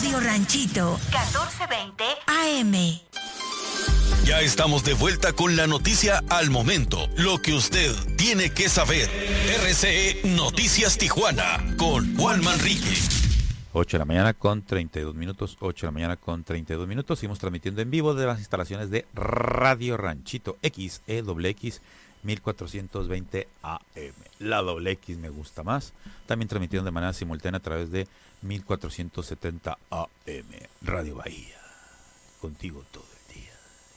Radio Ranchito, 1420 AM. Ya estamos de vuelta con la noticia al momento. Lo que usted tiene que saber. RCE Noticias Tijuana con Juan Manrique. 8 de la mañana con 32 minutos. 8 de la mañana con 32 minutos. Seguimos transmitiendo en vivo de las instalaciones de Radio Ranchito XEWX 1420 AM. La doble X me gusta más. También transmitiendo de manera simultánea a través de 1470 AM. Radio Bahía. Contigo todo el día.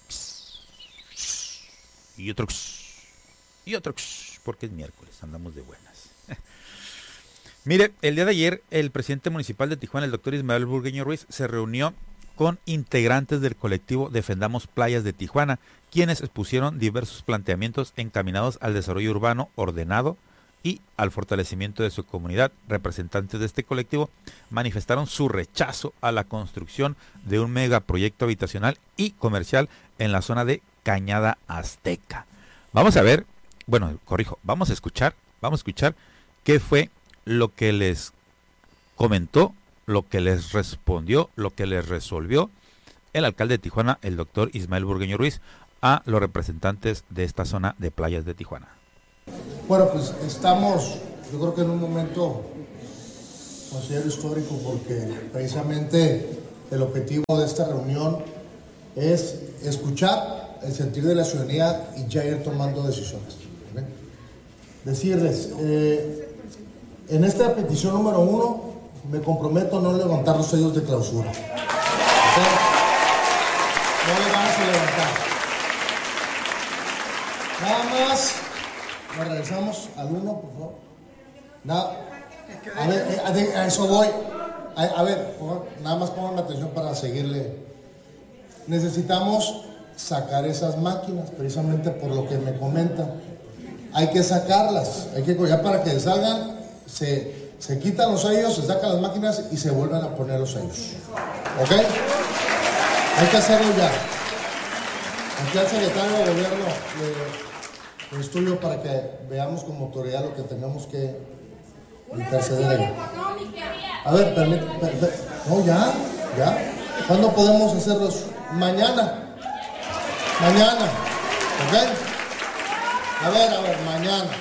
Y otro porque es miércoles, andamos de buenas. Mire, el día de ayer el presidente municipal de Tijuana, el doctor Ismael Burgueño Ruiz, se reunió con integrantes del colectivo Defendamos Playas de Tijuana, quienes expusieron diversos planteamientos encaminados al desarrollo urbano ordenado y al fortalecimiento de su comunidad. Representantes de este colectivo manifestaron su rechazo a la construcción de un megaproyecto habitacional y comercial en la zona de Cañada Azteca. Vamos a ver, vamos a escuchar qué fue lo que les comentó, lo que les respondió, lo que les resolvió el alcalde de Tijuana, el doctor Ismael Burgueño Ruiz, a los representantes de esta zona de playas de Tijuana. Bueno, pues estamos, yo creo que en un momento considero histórico, porque precisamente el objetivo de esta reunión es escuchar el sentir de la ciudadanía y ya ir tomando decisiones. ¿Okay? Decirles, en esta petición número 1, me comprometo a no levantar los sellos de clausura. ¿Okay? No le vamos a levantar. Nada más, nos regresamos al 1, por favor. A ver, a eso voy. A ver, por favor, nada más pongan atención para seguirle. Necesitamos sacar esas máquinas, precisamente por lo que me comentan. Hay que sacarlas, ya para que salgan, se quitan los sellos, se sacan las máquinas y se vuelven a poner los sellos. ¿Ok? Hay que hacerlo ya. Aquí al secretario de gobierno le estudio para que veamos como autoridad lo que tenemos que interceder ahí. A ver, no, ya. ¿Cuándo podemos hacerlos? Mañana, ¿ok? A ver, mañana,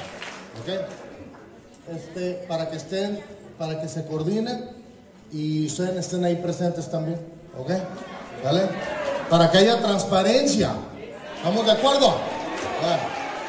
¿ok? Para que se coordinen y ustedes estén ahí presentes también, ¿ok? ¿Vale? Para que haya transparencia. ¿Estamos de acuerdo? Vale.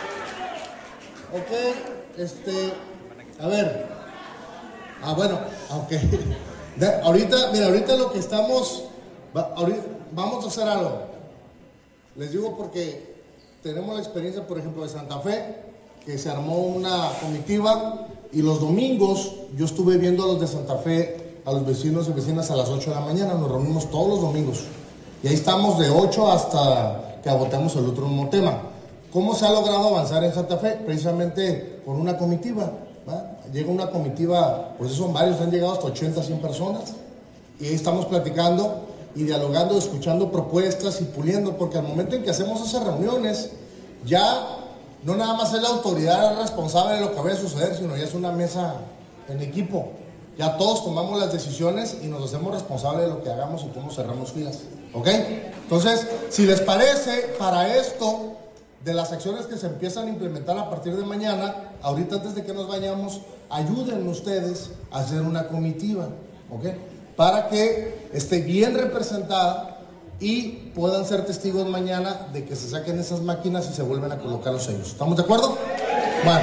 Ok, a ver. Bueno, aunque ahorita lo que estamos, vamos a hacer algo. Les digo porque tenemos la experiencia, por ejemplo, de Santa Fe, que se armó una comitiva y los domingos yo estuve viendo a los de Santa Fe, a los vecinos y vecinas a las 8 de la mañana, nos reunimos todos los domingos. Y ahí estamos de 8 hasta que agotemos el último tema. ¿Cómo se ha logrado avanzar en Santa Fe? Precisamente con una comitiva. Llega una comitiva, pues son varios, han llegado hasta 80, 100 personas. Y ahí estamos platicando y dialogando, escuchando propuestas y puliendo, porque al momento en que hacemos esas reuniones, ya no nada más es la autoridad responsable de lo que vaya a suceder, sino ya es una mesa en equipo. Ya todos tomamos las decisiones y nos hacemos responsables de lo que hagamos y cómo cerramos filas. ¿Ok? Entonces, si les parece, para esto, de las acciones que se empiezan a implementar a partir de mañana, ahorita antes de que nos vayamos, ayuden ustedes a hacer una comitiva, ¿ok? Para que esté bien representada y puedan ser testigos mañana de que se saquen esas máquinas y se vuelven a colocar los sellos. ¿Estamos de acuerdo? Bueno.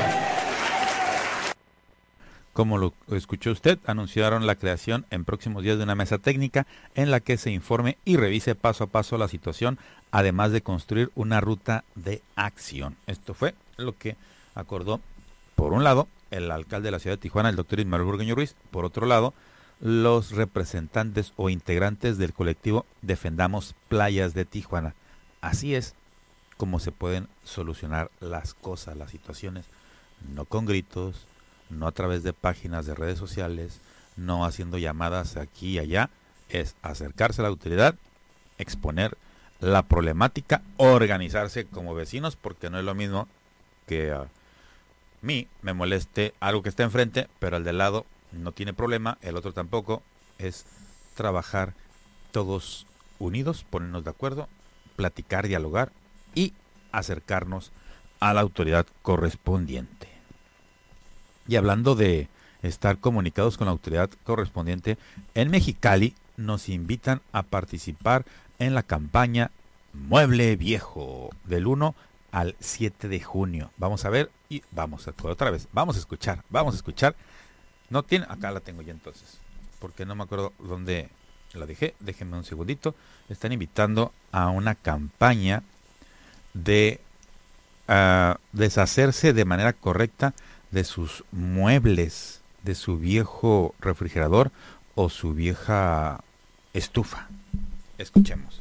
Como lo escuchó usted, anunciaron la creación en próximos días de una mesa técnica en la que se informe y revise paso a paso la situación, además de construir una ruta de acción. Esto fue lo que acordó, por un lado, el alcalde de la ciudad de Tijuana, el doctor Ismael Burgueño Ruiz, por otro lado, los representantes o integrantes del colectivo Defendamos Playas de Tijuana. Así es como se pueden solucionar las cosas, las situaciones, no con gritos, no a través de páginas de redes sociales, no haciendo llamadas aquí y allá, es acercarse a la autoridad, exponer la problemática, organizarse como vecinos, porque no es lo mismo que a mí me moleste algo que está enfrente, pero al de lado no tiene problema, el otro tampoco, es trabajar todos unidos, ponernos de acuerdo, platicar, dialogar y acercarnos a la autoridad correspondiente. Y hablando de estar comunicados con la autoridad correspondiente, en Mexicali nos invitan a participar en la campaña Mueble Viejo del 1 al 7 de junio. Vamos a ver y vamos otra vez. Vamos a escuchar. No tiene, acá la tengo ya entonces, porque no me acuerdo dónde la dejé. Déjenme un segundito. Están invitando a una campaña de deshacerse de manera correcta de sus muebles, de su viejo refrigerador o su vieja estufa. Escuchemos.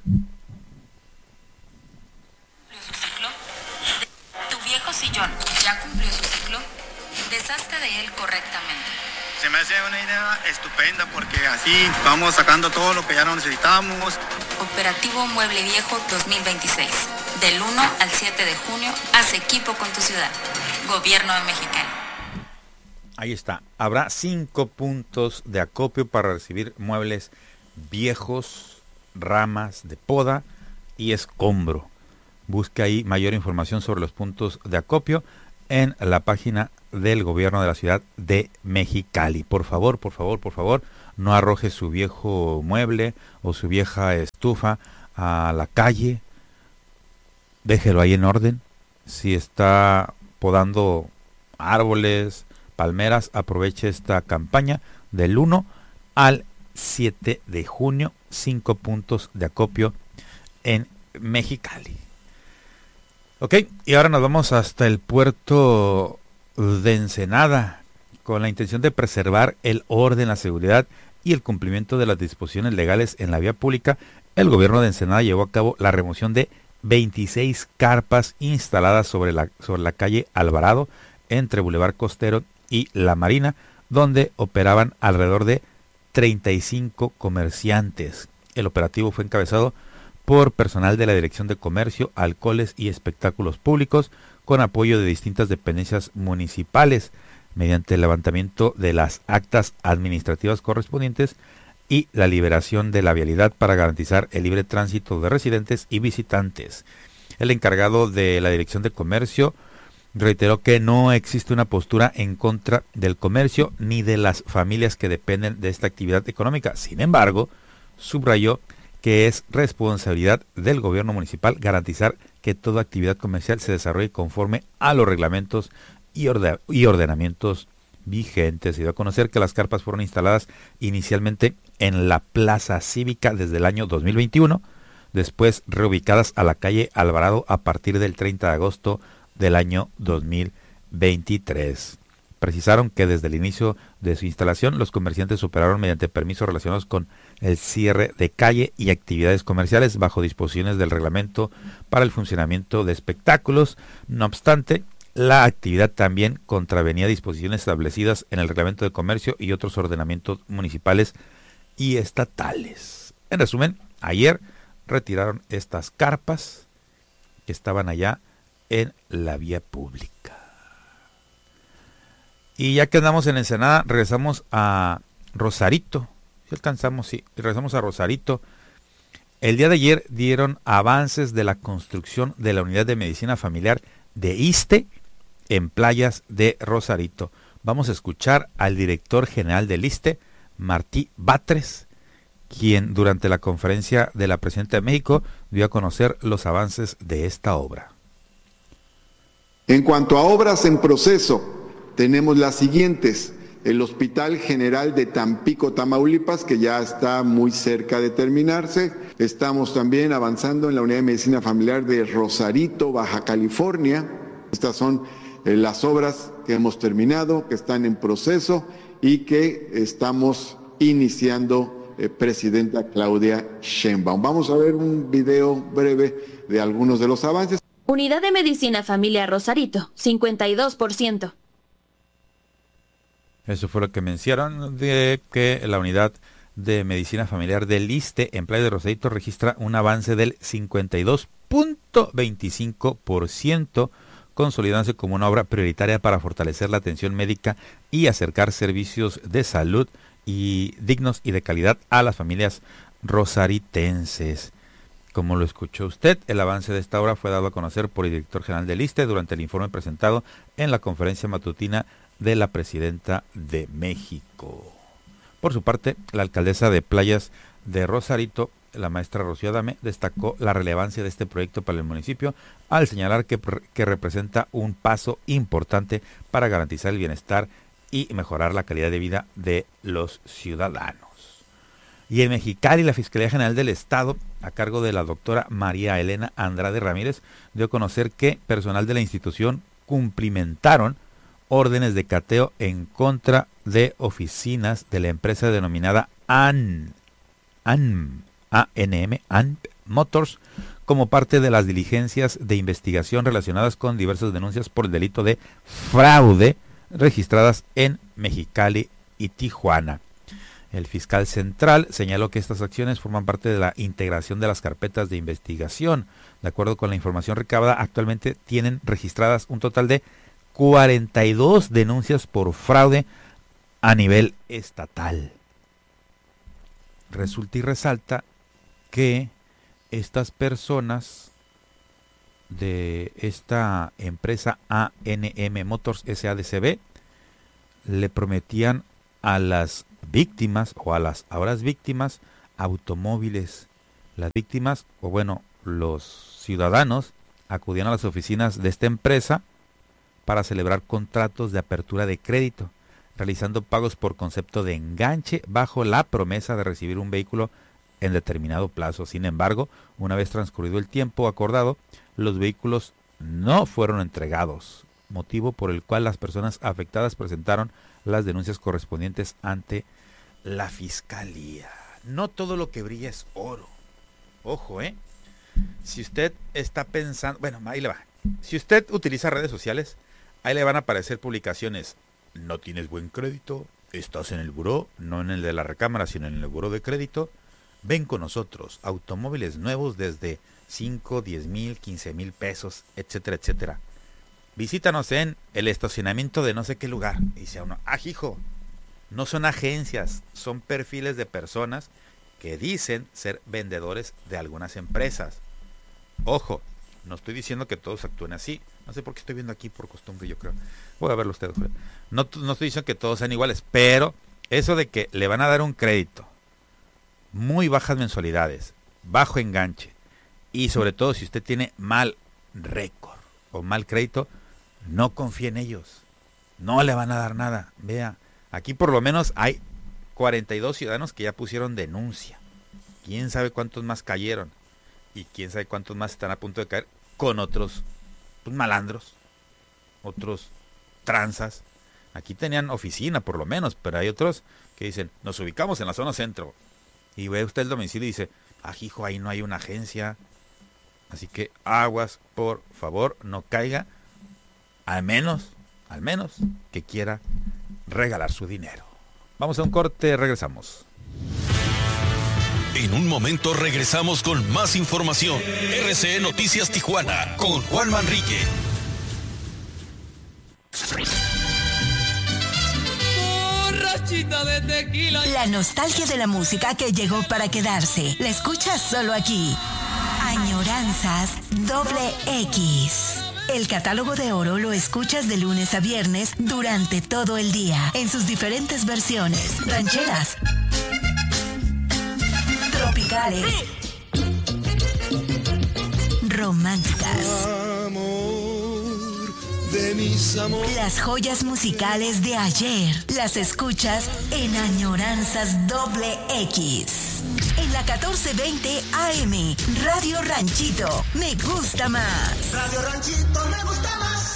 Su ciclo. Tu viejo sillón ya cumplió su ciclo. Deshazte de él correctamente. Se me hace una idea estupenda porque así vamos sacando todo lo que ya no necesitamos. Operativo Mueble Viejo 2026. Del 1 al 7 de junio, haz equipo con tu ciudad. Gobierno de Mexicali. Ahí está. Habrá 5 puntos de acopio para recibir muebles viejos, ramas de poda y escombro. Busque ahí mayor información sobre los puntos de acopio en la página del gobierno de la ciudad de Mexicali. Por favor, no arroje su viejo mueble o su vieja estufa a la calle. Déjelo ahí en orden. Si está podando árboles, palmeras, aproveche esta campaña del 1 al 7 de junio. 5 puntos de acopio en Mexicali. Ok, y ahora nos vamos hasta el puerto de Ensenada con la intención de preservar el orden, la seguridad y el cumplimiento de las disposiciones legales en la vía pública. El gobierno de Ensenada llevó a cabo la remoción de 26 carpas instaladas sobre la calle Alvarado entre Boulevard Costero y La Marina, donde operaban alrededor de 35 comerciantes. El operativo fue encabezado por personal de la Dirección de Comercio, Alcoholes y Espectáculos Públicos, con apoyo de distintas dependencias municipales, mediante el levantamiento de las actas administrativas correspondientes y la liberación de la vialidad para garantizar el libre tránsito de residentes y visitantes. El encargado de la Dirección de Comercio reiteró que no existe una postura en contra del comercio ni de las familias que dependen de esta actividad económica. Sin embargo, subrayó que es responsabilidad del gobierno municipal garantizar que toda actividad comercial se desarrolle conforme a los reglamentos y ordenamientos vigentes. Se dio a conocer que las carpas fueron instaladas inicialmente en la Plaza Cívica desde el año 2021, después reubicadas a la calle Alvarado a partir del 30 de agosto del año 2023. Precisaron que desde el inicio de su instalación los comerciantes operaron mediante permisos relacionados con el cierre de calle y actividades comerciales bajo disposiciones del reglamento para el funcionamiento de espectáculos. No obstante, la actividad también contravenía disposiciones establecidas en el reglamento de comercio y otros ordenamientos municipales y estatales. En resumen, ayer retiraron estas carpas que estaban allá en la vía pública. Y ya que andamos en Ensenada, regresamos a Rosarito. Regresamos a Rosarito. El día de ayer dieron avances de la construcción de la unidad de medicina familiar de ISSSTE en Playas de Rosarito. Vamos a escuchar al director general del ISSSTE, Martí Batres, quien durante la conferencia de la Presidenta de México dio a conocer los avances de esta obra. En cuanto a obras en proceso, tenemos las siguientes. El Hospital General de Tampico, Tamaulipas, que ya está muy cerca de terminarse. Estamos también avanzando en la unidad de medicina familiar de Rosarito, Baja California. Estas son las obras que hemos terminado, que están en proceso y que estamos iniciando, Presidenta Claudia Sheinbaum. Vamos a ver un video breve de algunos de los avances. Unidad de Medicina Familiar Rosarito, 52%. Eso fue lo que mencionaron, de que la unidad de medicina familiar del ISSSTE en Playa de Rosarito registra un avance del 52.25%, consolidándose como una obra prioritaria para fortalecer la atención médica y acercar servicios de salud y dignos y de calidad a las familias rosaritenses. Como lo escuchó usted, el avance de esta obra fue dado a conocer por el director general del ISSSTE durante el informe presentado en la conferencia matutina de la presidenta de México. Por su parte, la alcaldesa de Playas de Rosarito, la maestra Rocío Adame, destacó la relevancia de este proyecto para el municipio al señalar que representa un paso importante para garantizar el bienestar y mejorar la calidad de vida de los ciudadanos. Y en Mexicali, la Fiscalía General del Estado, a cargo de la doctora María Elena Andrade Ramírez, dio a conocer que personal de la institución cumplimentaron órdenes de cateo en contra de oficinas de la empresa denominada ANM Motors, como parte de las diligencias de investigación relacionadas con diversas denuncias por el delito de fraude registradas en Mexicali y Tijuana. El fiscal central señaló que estas acciones forman parte de la integración de las carpetas de investigación. De acuerdo con la información recabada, actualmente tienen registradas un total de 42 denuncias por fraude a nivel estatal. Resulta y resalta que estas personas de esta empresa ANM Motors SADCB le prometían a las víctimas o a las ahora víctimas automóviles. Las víctimas, o bueno, los ciudadanos acudían a las oficinas de esta empresa para celebrar contratos de apertura de crédito, realizando pagos por concepto de enganche bajo la promesa de recibir un vehículo en determinado plazo. Sin embargo, una vez transcurrido el tiempo acordado, los vehículos no fueron entregados, motivo por el cual las personas afectadas presentaron las denuncias correspondientes ante la fiscalía. No todo lo que brilla es oro. Ojo, si usted está pensando, bueno, ahí le va. Si usted utiliza redes sociales, ahí le van a aparecer publicaciones. No tienes buen crédito, estás en el buró, no en el de la recámara, sino en el buró de crédito. Ven con nosotros, automóviles nuevos desde 5, 10 mil, 15 mil pesos, etcétera, etcétera. Visítanos en el estacionamiento de no sé qué lugar. Y dice uno, hijo, no son agencias, son perfiles de personas que dicen ser vendedores de algunas empresas. Ojo, no estoy diciendo que todos actúen así. No sé por qué estoy viendo aquí por costumbre, yo creo. Voy a verlo ustedes. No estoy diciendo que todos sean iguales, pero eso de que le van a dar un crédito, muy bajas mensualidades, bajo enganche, y sobre todo si usted tiene mal récord o mal crédito, no confíe en ellos. No le van a dar nada. Vea, aquí por lo menos hay 42 ciudadanos que ya pusieron denuncia. Quién sabe cuántos más cayeron. Y quién sabe cuántos más están a punto de caer con otros malandros, otros tranzas. Aquí tenían oficina por lo menos, pero hay otros que dicen, nos ubicamos en la zona centro. Y ve usted el domicilio y dice, hijo, ahí no hay una agencia. Así que aguas, por favor, no caiga, al menos que quiera regalar su dinero. Vamos a un corte, regresamos. En un momento regresamos con más información. RCE Noticias Tijuana con Juan Manrique. De tequila. La nostalgia de la música que llegó para quedarse. La escuchas solo aquí. Añoranzas XX. El catálogo de oro lo escuchas de lunes a viernes durante todo el día en sus diferentes versiones. Rancheras, tropicales, románticas. Las joyas musicales de ayer las escuchas en Añoranzas XX. En la 1420 AM, Radio Ranchito, me gusta más. Radio Ranchito, me gusta más.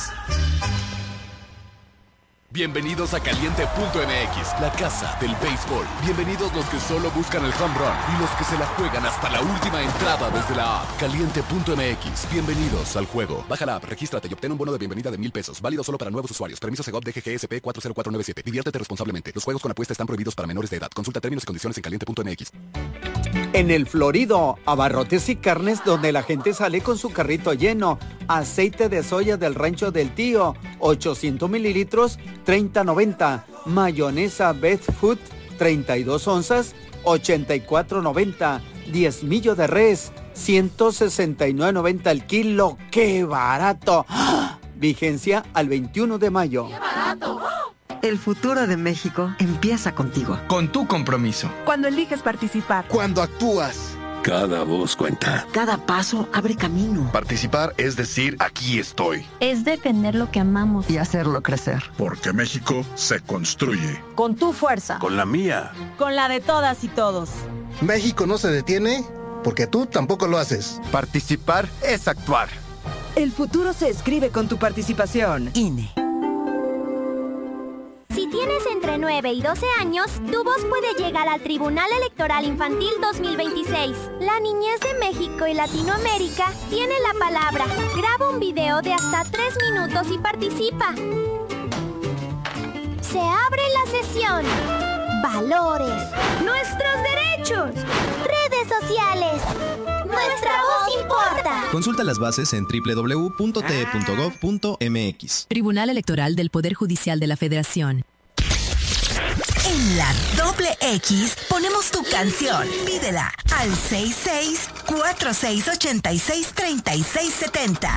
Bienvenidos a Caliente.mx, la casa del béisbol. Bienvenidos los que solo buscan el home run y los que se la juegan hasta la última entrada desde la app. Caliente.mx, bienvenidos al juego. Baja la app, regístrate y obtén un bono de bienvenida de $1,000. Válido solo para nuevos usuarios. Permiso Segov DGGSP 40497. Diviértete responsablemente. Los juegos con apuesta están prohibidos para menores de edad. Consulta términos y condiciones en Caliente.mx. En el Florido, abarrotes y carnes donde la gente sale con su carrito lleno. Aceite de soya del rancho del tío, 800 mililitros, $30.90. Mayonesa Best Food, 32 onzas, 84.90. 10 millo de res, 169.90 el kilo. ¡Qué barato! ¡Ah! Vigencia al 21 de mayo. ¡Qué barato! El futuro de México empieza contigo. Con tu compromiso. Cuando eliges participar. Cuando actúas. Cada voz cuenta. Cada paso abre camino. Participar es decir, aquí estoy. Es defender lo que amamos. Y hacerlo crecer. Porque México se construye. Con tu fuerza. Con la mía. Con la de todas y todos. México no se detiene porque tú tampoco lo haces. Participar es actuar. El futuro se escribe con tu participación. INE. Si tienes entre 9 y 12 años, tu voz puede llegar al Tribunal Electoral Infantil 2026. La niñez de México y Latinoamérica tiene la palabra. Graba un video de hasta 3 minutos y participa. Se abre la sesión. Valores. Nuestros derechos. Redes sociales. Nuestra voz importa. Consulta las bases en www.te.gov.mx. Tribunal Electoral del Poder Judicial de la Federación. En la Doble X ponemos tu canción. Pídela al 66-4686-3670.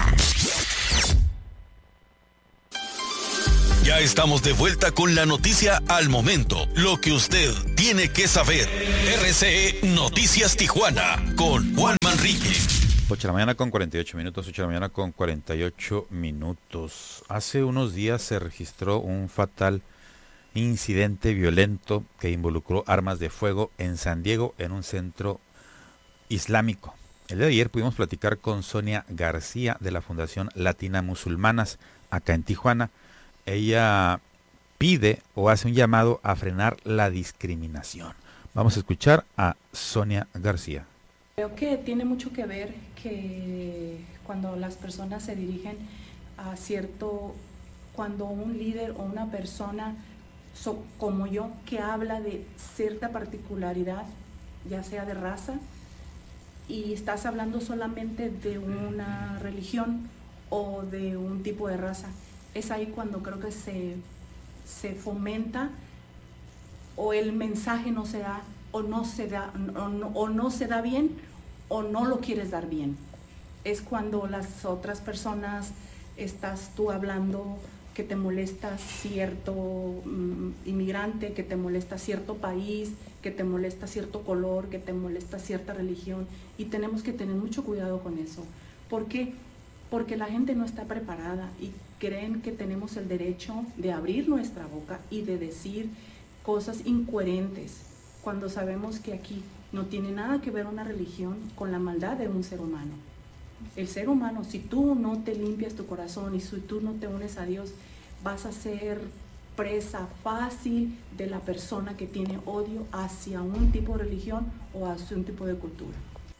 Ya estamos de vuelta con la noticia al momento. Lo que usted tiene que saber. RCE Noticias Tijuana con Juan Manrique. 8 de la mañana con 48 minutos, 8 de la mañana con 48 minutos. Hace unos días se registró un fatal incidente violento que involucró armas de fuego en San Diego, en un centro islámico. El día de ayer pudimos platicar con Sonia García de la Fundación Latina Musulmanas, acá en Tijuana. Ella pide o hace un llamado a frenar la discriminación. Vamos a escuchar a Sonia García. Creo que tiene mucho que ver que cuando las personas se dirigen a cuando un líder o una persona como yo, que habla de cierta particularidad, ya sea de raza, y estás hablando solamente de una religión o de un tipo de raza, es ahí cuando creo que se fomenta o el mensaje no se da o no se da bien o no lo quieres dar bien. Es cuando las otras personas estás tú hablando que te molesta cierto inmigrante, que te molesta cierto país, que te molesta cierto color, que te molesta cierta religión, y tenemos que tener mucho cuidado con eso. ¿Por qué? Porque la gente no está preparada y creen que tenemos el derecho de abrir nuestra boca y de decir cosas incoherentes, cuando sabemos que aquí no tiene nada que ver una religión con la maldad de un ser humano. El ser humano, si tú no te limpias tu corazón y si tú no te unes a Dios, vas a ser presa fácil de la persona que tiene odio hacia un tipo de religión o hacia un tipo de cultura.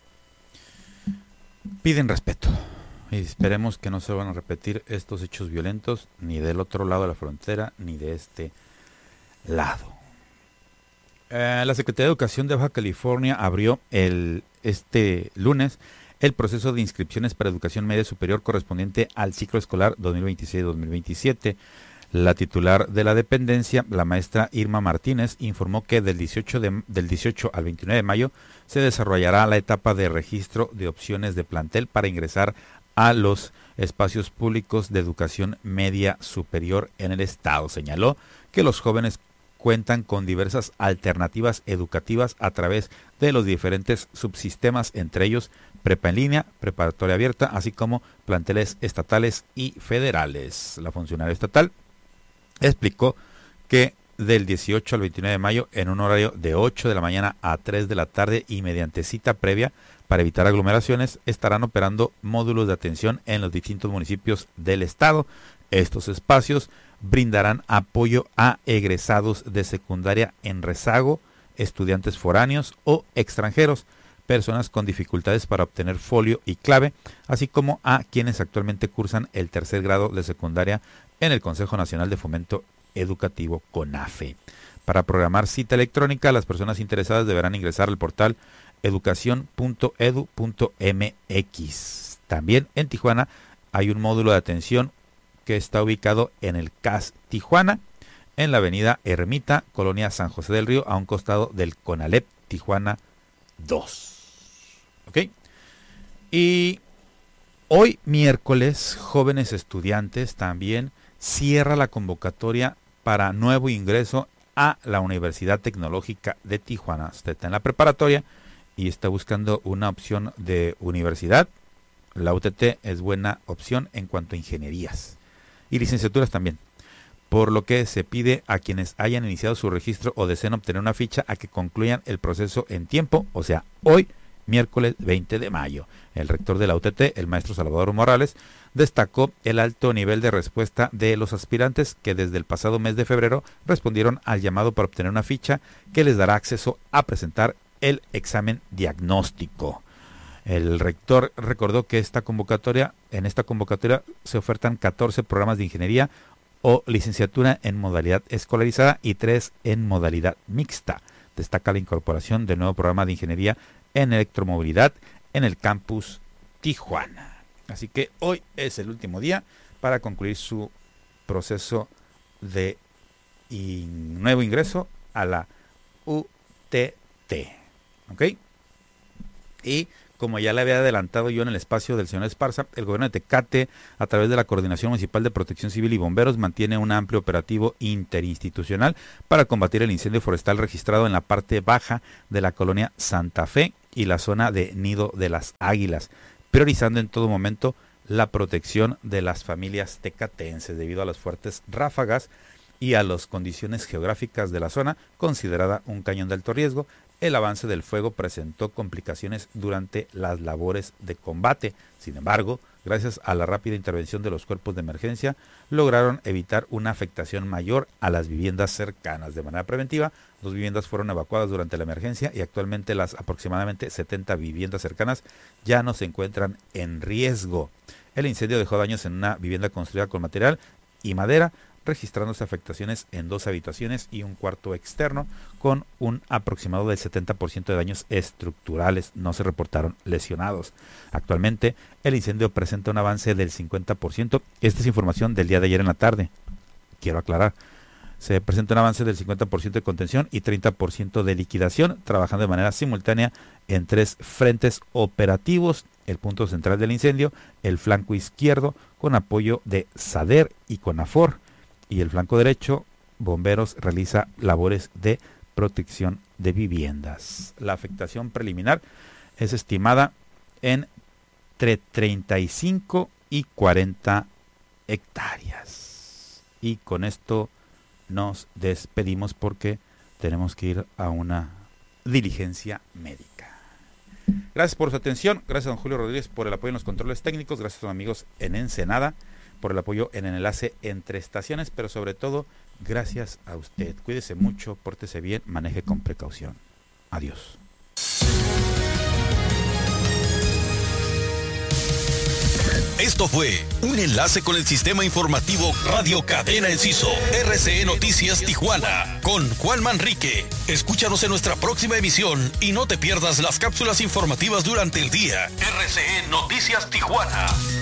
Piden respeto y esperemos que no se van a repetir estos hechos violentos ni del otro lado de la frontera ni de este lado. La Secretaría de Educación de Baja California abrió este lunes el proceso de inscripciones para educación media superior correspondiente al ciclo escolar 2026-2027. La titular de la dependencia, la maestra Irma Martínez, informó que del 18 al 29 de mayo se desarrollará la etapa de registro de opciones de plantel para ingresar a los espacios públicos de educación media superior en el estado. Señaló que los jóvenes cuentan con diversas alternativas educativas a través de los diferentes subsistemas, entre ellos prepa en línea, preparatoria abierta, así como planteles estatales y federales. La funcionaria estatal explicó que del 18 al 29 de mayo, en un horario de 8 de la mañana a 3 de la tarde y mediante cita previa para evitar aglomeraciones, estarán operando módulos de atención en los distintos municipios del estado. Estos espacios brindarán apoyo a egresados de secundaria en rezago, estudiantes foráneos o extranjeros, personas con dificultades para obtener folio y clave, así como a quienes actualmente cursan el tercer grado de secundaria en el Consejo Nacional de Fomento Educativo CONAFE. Para programar cita electrónica, las personas interesadas deberán ingresar al portal educacion.edu.mx. También en Tijuana hay un módulo de atención que está ubicado en el CAS Tijuana. en la avenida Ermita, Colonia San José del Río, a un costado del Conalep Tijuana 2. ¿Ok? Y hoy miércoles, jóvenes estudiantes también cierra la convocatoria para nuevo ingreso a la Universidad Tecnológica de Tijuana. Usted está en la preparatoria y está buscando una opción de universidad. La UTT es buena opción en cuanto a ingenierías y licenciaturas también, por lo que se pide a quienes hayan iniciado su registro o deseen obtener una ficha a que concluyan el proceso en tiempo, o sea, hoy, miércoles 20 de mayo. El rector de la UTT, el maestro Salvador Morales, destacó el alto nivel de respuesta de los aspirantes que desde el pasado mes de febrero respondieron al llamado para obtener una ficha que les dará acceso a presentar el examen diagnóstico. El rector recordó que en esta convocatoria se ofertan 14 programas de ingeniería o licenciatura en modalidad escolarizada y 3 en modalidad mixta. Destaca la incorporación del nuevo programa de ingeniería en electromovilidad en el campus Tijuana. Así que hoy es el último día para concluir su proceso de nuevo ingreso a la UTT. ¿Ok? Y como ya le había adelantado yo en el espacio del señor Esparza, el gobierno de Tecate, a través de la Coordinación Municipal de Protección Civil y Bomberos, mantiene un amplio operativo interinstitucional para combatir el incendio forestal registrado en la parte baja de la colonia Santa Fe y la zona de Nido de las Águilas, priorizando en todo momento la protección de las familias tecatenses debido a las fuertes ráfagas y a las condiciones geográficas de la zona, considerada un cañón de alto riesgo. El avance del fuego presentó complicaciones durante las labores de combate. Sin embargo, gracias a la rápida intervención de los cuerpos de emergencia, lograron evitar una afectación mayor a las viviendas cercanas. De manera preventiva, 2 viviendas fueron evacuadas durante la emergencia y actualmente las aproximadamente 70 viviendas cercanas ya no se encuentran en riesgo. El incendio dejó daños en una vivienda construida con material y madera, registrándose afectaciones en 2 habitaciones y un cuarto externo, con un aproximado del 70% de daños estructurales. No se reportaron lesionados. Actualmente, el incendio presenta un avance del 50%. Esta es información del día de ayer en la tarde. Quiero aclarar. Se presenta un avance del 50% de contención y 30% de liquidación, trabajando de manera simultánea en 3 frentes operativos. El punto central del incendio, el flanco izquierdo, con apoyo de SADER y CONAFOR. Y el flanco derecho, bomberos realiza labores de protección de viviendas. La afectación preliminar es estimada entre 35 y 40 hectáreas. Y con esto nos despedimos porque tenemos que ir a una diligencia médica. Gracias por su atención, gracias a don Julio Rodríguez por el apoyo en los controles técnicos, gracias a los amigos en Ensenada por el apoyo en el enlace entre estaciones, pero sobre todo, gracias a usted. Cuídese mucho, pórtese bien, maneje con precaución. Adiós. Esto fue un enlace con el sistema informativo Radio Cadena Enciso, RCE Noticias Tijuana, con Juan Manrique. Escúchanos en nuestra próxima emisión y no te pierdas las cápsulas informativas durante el día. RCE Noticias Tijuana.